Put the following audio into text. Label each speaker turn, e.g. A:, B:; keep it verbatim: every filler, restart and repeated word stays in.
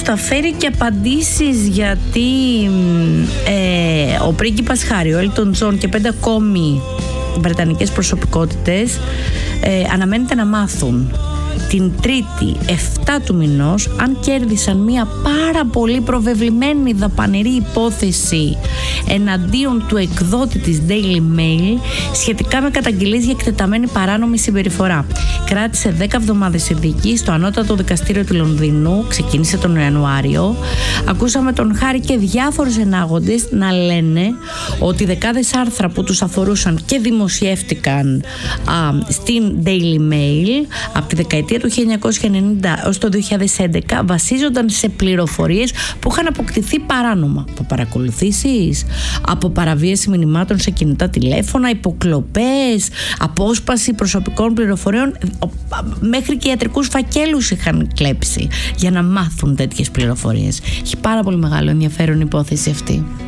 A: θα φέρει και απαντήσεις, γιατί ε, ο πρίγκιπας Χάρι, ο Έλτον Τζον και πέντε ακόμη βρετανικές προσωπικότητες ε, αναμένεται να μάθουν την Τρίτη εφτά του μηνός αν κέρδισαν μια πάρα πολύ προβεβλημένη δαπανηρή υπόθεση εναντίον του εκδότη της Daily Mail σχετικά με καταγγελίες για εκτεταμένη παράνομη συμπεριφορά. Κράτησε δέκα εβδομάδες η δίκη στο Ανώτατο Δικαστήριο του Λονδίνου, ξεκίνησε τον Ιανουάριο. Ακούσαμε τον Χάρη και διάφορους ενάγοντες να λένε ότι δεκάδες άρθρα που τους αφορούσαν και δημοσιεύτηκαν α, στην Daily Mail από τη δεκαετία του χίλια εννιακόσια ενενήντα έως το δύο χιλιάδες έντεκα βασίζονταν σε πληροφορίες που είχαν αποκτηθεί παράνομα από παρακολουθήσεις, από παραβίαση μηνυμάτων σε κινητά τηλέφωνα, υποκλοπές, απόσπαση προσωπικών πληροφοριών, μέχρι και ιατρικούς φακέλους είχαν κλέψει για να μάθουν τέτοιες πληροφορίες. Έχει πάρα πολύ μεγάλο ενδιαφέρον η υπόθεση αυτή.